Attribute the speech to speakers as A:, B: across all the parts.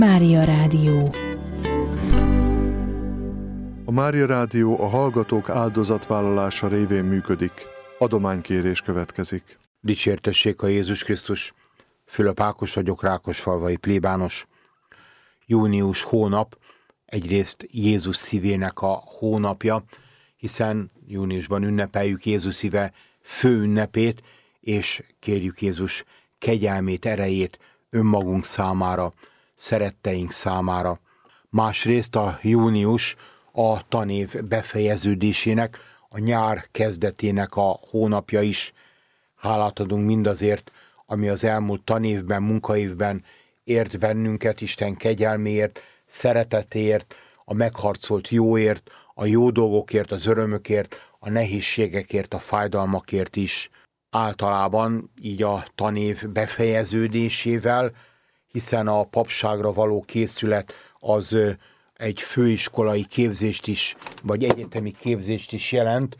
A: Mária Rádió.
B: A Mária Rádió a hallgatók áldozatvállalása révén működik. Adománykérés következik.
C: Dicsértessék a Jézus Krisztus! Fülöp Ákos vagyok, rákosfalvai plébános. Június hónap egyrészt Jézus szívének a hónapja, hiszen júniusban ünnepeljük Jézus szíve főünnepét, és kérjük Jézus kegyelmét, erejét önmagunk számára, szeretteink számára. Másrészt a június a tanév befejeződésének, a nyár kezdetének a hónapja is. Hálát adunk mindazért, ami az elmúlt tanévben, munkaévben ért bennünket, Isten kegyelméért, szeretetéért, a megharcolt jóért, a jó dolgokért, az örömökért, a nehézségekért, a fájdalmakért is. Általában így a tanév befejeződésével, hiszen a papságra való készület az egy főiskolai képzést is, vagy egyetemi képzést is jelent.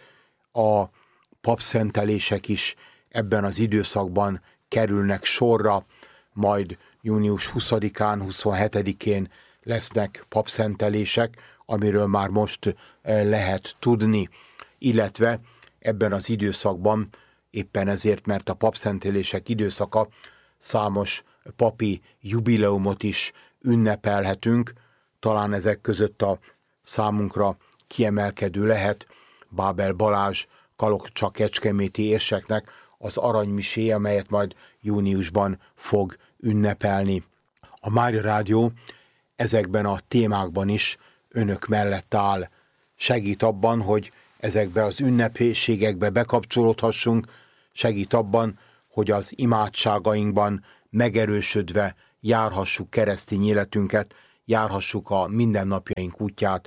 C: A papszentelések is ebben az időszakban kerülnek sorra, majd június 20-án, 27-én lesznek papszentelések, amiről már most lehet tudni, illetve ebben az időszakban, éppen ezért, mert a papszentelések időszaka, számos papi jubileumot is ünnepelhetünk, talán ezek között a számunkra kiemelkedő lehet Bábel Balázs Kalocsa-kecskeméti érseknek az aranymiséje, amelyet majd júniusban fog ünnepelni. A Mária Rádió ezekben a témákban is önök mellett áll. Segít abban, hogy ezekbe az ünnepségekbe bekapcsolódhassunk, segít abban, hogy az imádságainkban megerősödve járhassuk keresztény életünket, járhassuk a mindennapjaink útját.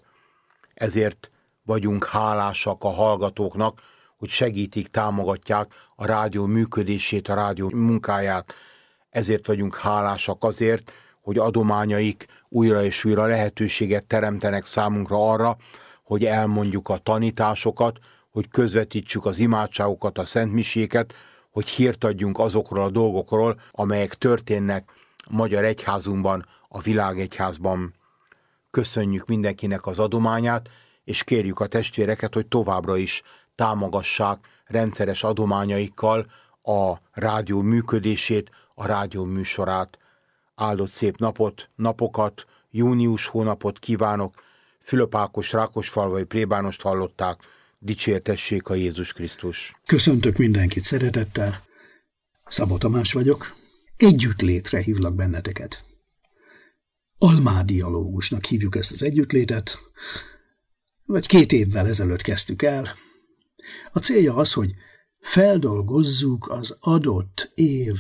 C: Ezért vagyunk hálásak a hallgatóknak, hogy segítik, támogatják a rádió működését, a rádió munkáját. Ezért vagyunk hálásak azért, hogy adományaik újra és újra lehetőséget teremtenek számunkra arra, hogy elmondjuk a tanításokat, hogy közvetítsük az imádságokat, a szentmiséket, hogy hírt adjunk azokról a dolgokról, amelyek történnek a Magyar Egyházunkban, a világegyházban. Köszönjük mindenkinek az adományát, és kérjük a testvéreket, hogy továbbra is támogassák rendszeres adományaikkal a rádió működését, a rádió műsorát. Áldott szép napokat, június hónapot kívánok. Fülöp Ákos rákosfalvai plébánost hallották. Dicsértessék a Jézus Krisztus!
D: Köszöntök mindenkit szeretettel. Szabó Tamás vagyok. Együttlétre hívlak benneteket. Almádialógusnak hívjuk ezt az együttlétet, vagy 2 évvel ezelőtt kezdtük el. A célja az, hogy feldolgozzuk az adott év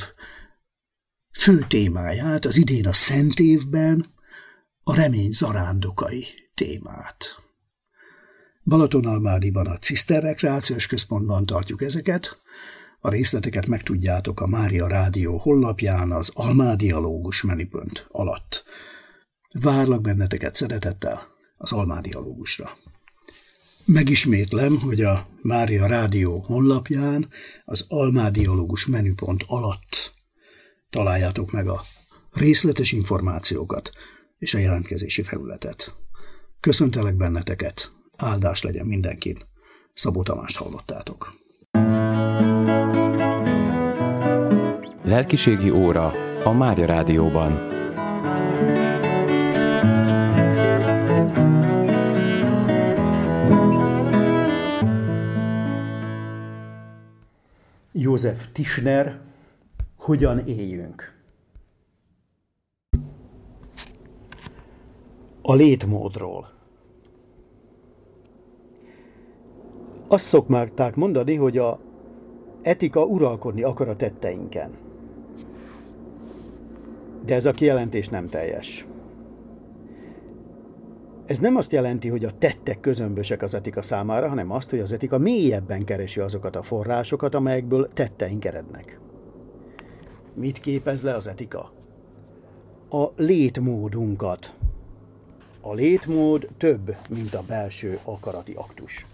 D: fő témáját, az idén a Szent évben a remény zarándokai témát. Balatonalmádiban a Ciszter Rekreációs Központban tartjuk ezeket. A részleteket megtudjátok a Mária Rádió honlapján az Almádialógus menüpont alatt. Várlak benneteket szeretettel az Almádialógusra. Megismétlem, hogy a Mária Rádió honlapján az Almádialógus menüpont alatt találjátok meg a részletes információkat és a jelentkezési felületet. Köszöntelek benneteket, áldás legyen mindenkin. Szabó Tamást hallottátok.
E: Lelkiségi óra a Mária Rádióban.
F: József Tischner, hogyan éljünk? A létmódról. Azt szokták mondani, hogy a etika uralkodni akar a tetteinken. De ez a kijelentés nem teljes. Ez nem azt jelenti, hogy a tettek közömbösek az etika számára, hanem azt, hogy az etika mélyebben keresi azokat a forrásokat, amelyekből tetteink erednek. Mit képez le az etika? A létmódunkat. A létmód több, mint a belső akarati aktus.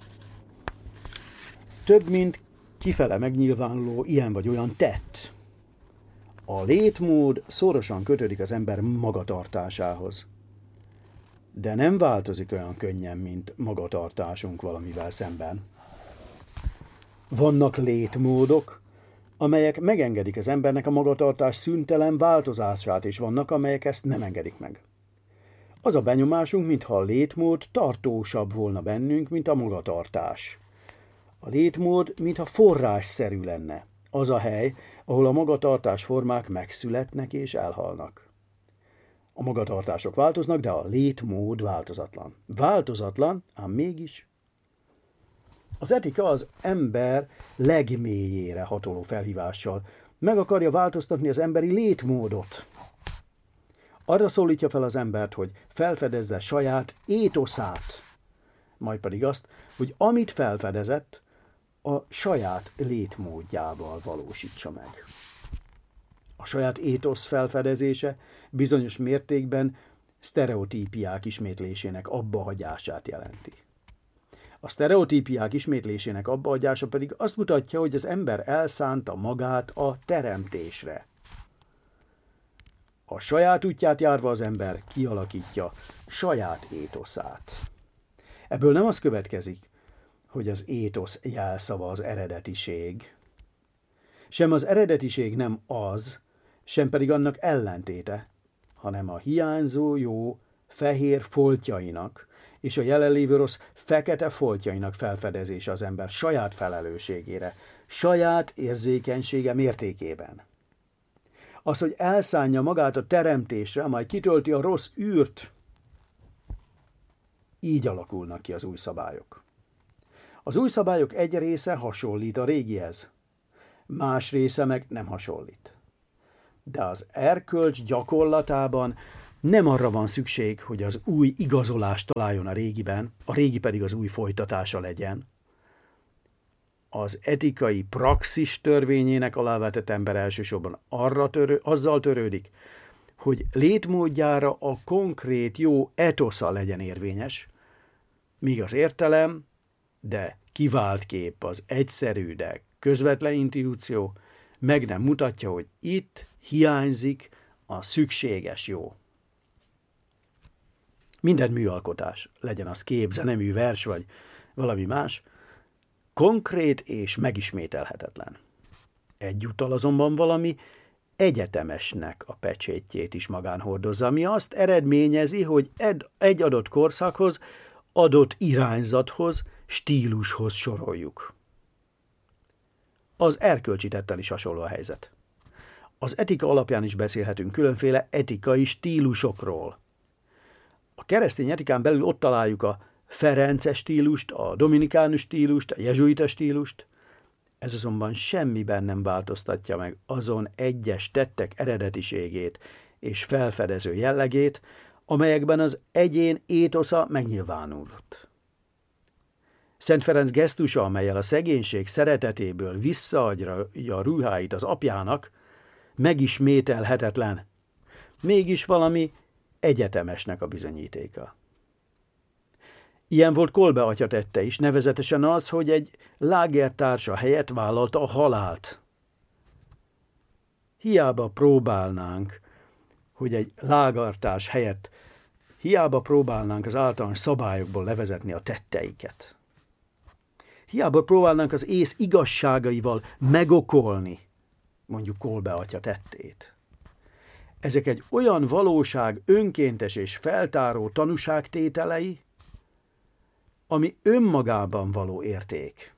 F: Több, mint kifele megnyilvánuló ilyen vagy olyan tett. A létmód szorosan kötődik az ember magatartásához. De nem változik olyan könnyen, mint magatartásunk valamivel szemben. Vannak létmódok, amelyek megengedik az embernek a magatartás szüntelen változását, és vannak, amelyek ezt nem engedik meg. Az a benyomásunk, mintha a létmód tartósabb volna bennünk, mint a magatartás. A létmód, mintha forrásszerű lenne. Az a hely, ahol a magatartás formák megszületnek és elhalnak. A magatartások változnak, de a létmód változatlan. Változatlan, ám mégis. Az etika az ember legmélyére hatoló felhívással meg akarja változtatni az emberi létmódot. Arra szólítja fel az embert, hogy felfedezze saját étoszát, majd pedig azt, hogy amit felfedezett, a saját létmódjával valósítsa meg. A saját étosz felfedezése bizonyos mértékben sztereotípiák ismétlésének abbahagyását jelenti. A sztereotípiák ismétlésének abbahagyása pedig azt mutatja, hogy az ember elszánta magát a teremtésre. A saját útját járva az ember kialakítja saját étoszát. Ebből nem az következik, hogy az étosz jelszava az eredetiség. Sem az eredetiség nem az, sem pedig annak ellentéte, hanem a hiányzó jó fehér foltjainak és a jelenlévő rossz fekete foltjainak felfedezése az ember saját felelősségére, saját érzékenysége mértékében. Az, hogy elszánja magát a teremtésre, majd kitölti a rossz űrt, így alakulnak ki az új szabályok. Az új szabályok egy része hasonlít a régihez, más része meg nem hasonlít. De az erkölcs gyakorlatában nem arra van szükség, hogy az új igazolást találjon a régiben, a régi pedig az új folytatása legyen. Az etikai praxis törvényének alávetett ember elsősorban azzal törődik, hogy létmódjára a konkrét jó etosza legyen érvényes, míg az értelem, de kivált kép, az egyszerű, de közvetlen intuíció meg nem mutatja, hogy itt hiányzik a szükséges jó. Minden műalkotás, legyen az kép, zenemű, vers vagy valami más, konkrét és megismételhetetlen. Egyúttal azonban valami egyetemesnek a pecsétjét is magán hordozza, ami azt eredményezi, hogy egy adott korszakhoz, adott irányzathoz, stílushoz soroljuk. Az erkölcsi tettel is hasonló a helyzet. Az etika alapján is beszélhetünk különféle etikai stílusokról. A keresztény etikán belül ott találjuk a ferences stílust, a dominikánus stílust, a jezsuita stílust. Ez azonban semmiben nem változtatja meg azon egyes tettek eredetiségét és felfedező jellegét, amelyekben az egyén étosza megnyilvánulott. Szent Ferenc gesztusa, amellyel a szegénység szeretetéből visszaadja a ruháit az apjának, megismételhetetlen, mégis valami egyetemesnek a bizonyítéka. Ilyen volt Kolbe atya tette is, nevezetesen az, hogy egy lágertársa helyett vállalta a halált. Hiába próbálnánk az általános szabályokból levezetni a tetteiket. Hiába próbálnánk az ész igazságaival megokolni, mondjuk Kolbe atya tettét. Ezek egy olyan valóság önkéntes és feltáró tanúságtételei, ami önmagában való érték.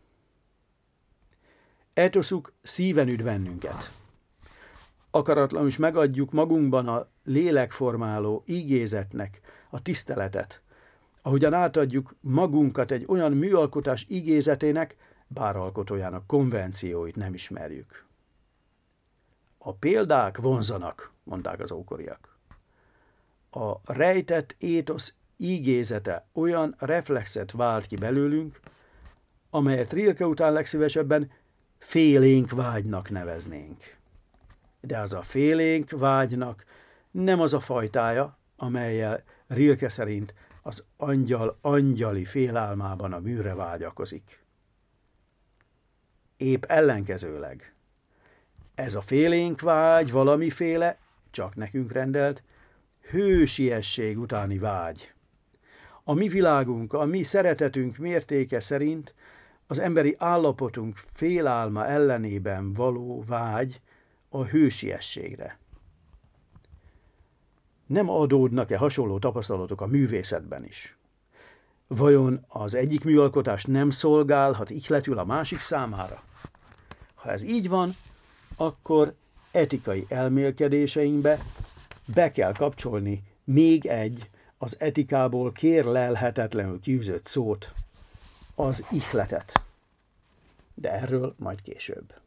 F: Etoszuk szíven üt bennünket. Akaratlanul is megadjuk magunkban a lélekformáló igézetnek a tiszteletet, ahogyan átadjuk magunkat egy olyan műalkotás igézetének, bár alkotójának konvencióit nem ismerjük. A példák vonzanak, mondták az ókoriak. A rejtett étosz igézete olyan reflexet vált ki belőlünk, amelyet Rilke után legszívesebben félénk vágynak neveznénk. De az a félénk vágynak nem az a fajtája, amellyel Rilke szerint az angyal angyali félálmában a műre vágyakozik. Épp ellenkezőleg. Ez a félénk vágy, valamiféle, csak nekünk rendelt, hősiesség utáni vágy. A mi világunk, a mi szeretetünk mértéke szerint az emberi állapotunk félálma ellenében való vágy a hősiességre. Nem adódnak-e hasonló tapasztalatok a művészetben is? Vajon az egyik műalkotás nem szolgálhat ihletül a másik számára? Ha ez így van, akkor etikai elmélkedéseinkbe be kell kapcsolni még egy az etikából kérlelhetetlenül kiűzött szót, az ihletet. De erről majd később.